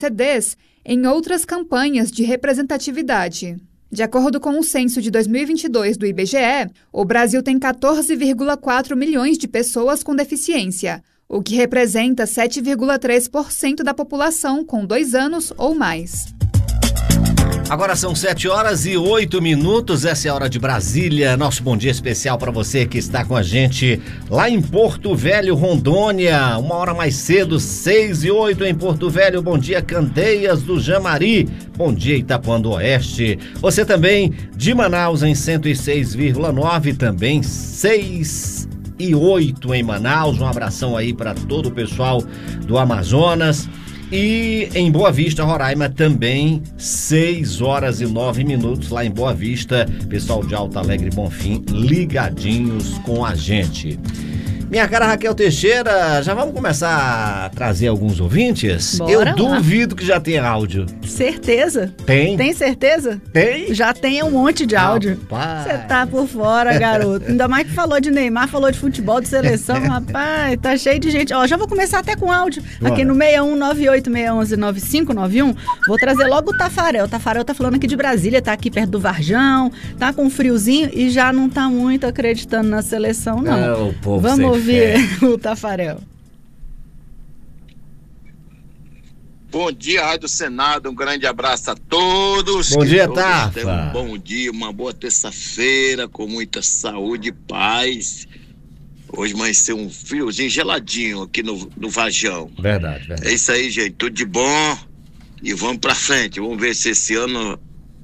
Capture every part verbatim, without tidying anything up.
C Ds em outras campanhas de representatividade. De acordo com o censo de dois mil e vinte e dois do I B G E, o Brasil tem quatorze vírgula quatro milhões de pessoas com deficiência, o que representa sete vírgula três por cento da população com dois anos ou mais. Agora são sete horas e oito minutos, essa é a hora de Brasília. Nosso bom dia especial para você que está com a gente lá em Porto Velho, Rondônia. Uma hora mais cedo, seis e oito em Porto Velho. Bom dia, Candeias do Jamari. Bom dia, Itapuã do Oeste. Você também de Manaus em cento e seis vírgula nove, também seis e oito em Manaus. Um abração aí para todo o pessoal do Amazonas. E em Boa Vista, Roraima, também seis horas e nove minutos lá em Boa Vista. Pessoal de Alto Alegre e Bonfim ligadinhos com a gente. Minha cara Raquel Teixeira, já vamos começar a trazer alguns ouvintes? Bora Eu lá. duvido que já tem áudio. Certeza? Tem? Tem certeza? Tem? Já tem um monte de áudio. Rapaz. Você tá por fora, garoto. Ainda mais que falou de Neymar, falou de futebol, de seleção. Rapaz, tá cheio de gente. Ó, já vou começar até com áudio. Bora. Aqui no seis um nove oito seis um um nove cinco nove um. Vou trazer logo o Tafarel. O Tafarel tá falando aqui de Brasília, tá aqui perto do Varjão, tá com friozinho e já não tá muito acreditando na seleção, não. É, o povo Vamos sem ouvir fé. o Tafarel. Bom dia, Rádio Senado, um grande abraço a todos. Bom Que dia, todos Tafa. tenham um bom dia, uma boa terça-feira, com muita saúde e paz. Hoje vai ser um friozinho geladinho aqui no, no Vajão. Verdade, verdade. É isso aí, gente, tudo de bom e vamos pra frente. Vamos ver se esse ano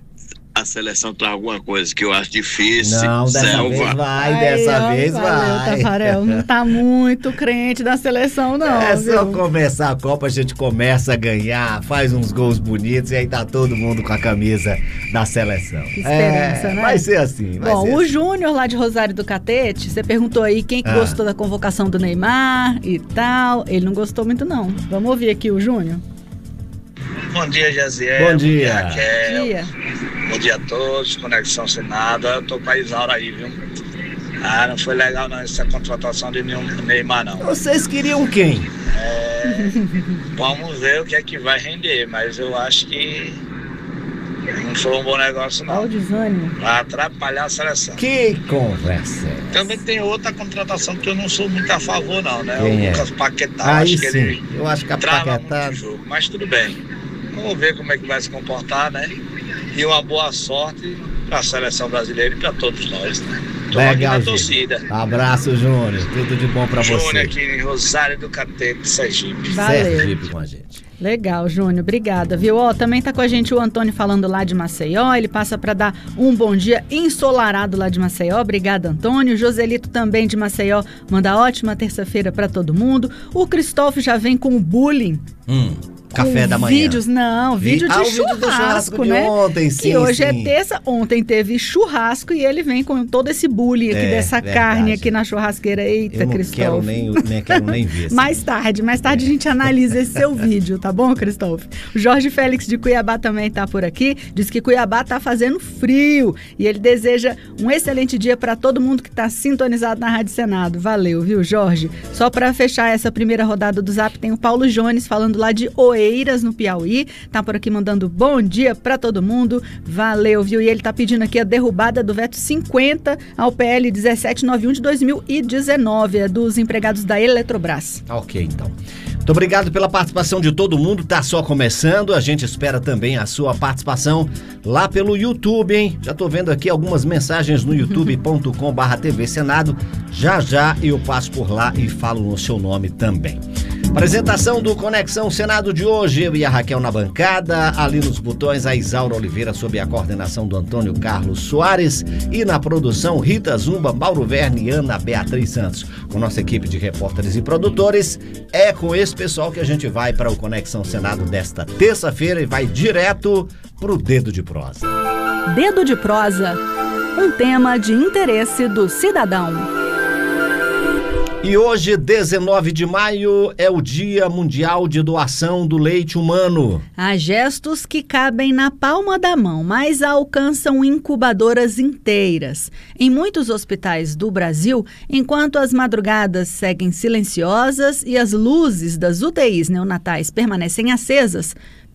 a seleção traz alguma coisa que eu acho difícil. Não, dessa Selva. vez vai, Aí, dessa ó, vez valeu, vai. Tafarel, não tá muito crente da seleção, não. É só viu? começar a Copa, a gente começa a ganhar, faz uns gols bonitos e aí tá todo mundo com a camisa da seleção. Que esperança, é, né? Vai ser assim, vai Bom, ser o assim. Júnior lá de Rosário do Catete, você perguntou aí quem que Ah. gostou da convocação do Neymar e tal. Ele não gostou muito, não. Vamos ouvir aqui o Júnior? Bom dia, Jaziel. Bom dia. Raquel. Dia. Bom dia a todos, Conexão Senado. Eu tô com a Isaura aí, viu? Ah, não foi legal não essa contratação de nenhum Neymar, não. Vocês queriam quem? É, vamos ver o que é que vai render, mas eu acho que não foi um bom negócio, Olha o não. desânimo. Vai atrapalhar a seleção. Que conversa. Também tem outra contratação que eu não sou muito a favor, não, né? Quem o é? Lucas Paquetá, Aí acho que sim, ele eu acho que a trava Paquetá... muito o jogo, mas tudo bem. Vamos ver como é que vai se comportar, né? E uma boa sorte para a seleção brasileira e para todos nós, né? Tô aqui Legal, na gente. torcida. Abraço, Júnior. Tudo de bom pra Júnior você. aqui em Rosário do Catete, Sergipe. Valeu. Sergipe com a gente. Legal, Júnior, obrigada, viu? Ó, também tá com a gente o Antônio falando lá de Maceió, ele passa para dar um bom dia ensolarado lá de Maceió, obrigada, Antônio. O Joselito também de Maceió manda ótima terça-feira para todo mundo. O Cristóvão já vem com o bullying. Hum, café com da manhã. Vídeos, não, Vi- vídeo de ah, o churrasco, vídeo do churrasco de né? ontem, sim, Que hoje sim. é terça, ontem teve churrasco e ele vem com todo esse bullying aqui É, dessa verdade. carne aqui na churrasqueira. Eita, Eu não Cristóvão. quero nem, nem, quero nem ver. Mais tarde, mais tarde a gente analisa esse seu vídeo, tá bom, Cristóvão? O Jorge Félix de Cuiabá também tá por aqui, diz que Cuiabá tá fazendo frio e ele deseja um excelente dia para todo mundo que tá sintonizado na Rádio Senado. Valeu, viu, Jorge? Só para fechar essa primeira rodada do Zap, tem o Paulo Jones falando lá de Oeiras, no Piauí, tá por aqui mandando bom dia para todo mundo. Valeu, viu? E ele tá pedindo aqui a derrubada do veto cinquenta ao P L dezessete noventa e um de dois mil e dezenove, é dos empregados da Eletrobras. Ok, então. Muito obrigado pela participação de todo mundo, tá só começando, a gente espera também a sua participação lá pelo YouTube, hein? Já tô vendo aqui algumas mensagens no youtube ponto com barra T V Senado, já já eu passo por lá e falo no seu nome também. Apresentação do Conexão Senado de hoje, eu e a Raquel na bancada, ali nos botões a Isaura Oliveira sob a coordenação do Antônio Carlos Soares e na produção Rita Zumba, Mauro Verne e Ana Beatriz Santos. Com nossa equipe de repórteres e produtores, é com esse pessoal que a gente vai para o Conexão Senado desta terça-feira e vai direto pro Dedo de Prosa. Dedo de Prosa, um tema de interesse do cidadão. E hoje, dezenove de maio, é o Dia Mundial de Doação do Leite Humano. Há gestos que cabem na palma da mão, mas alcançam incubadoras inteiras. Em muitos hospitais do Brasil, enquanto as madrugadas seguem silenciosas e as luzes das U T Is neonatais permanecem acesas,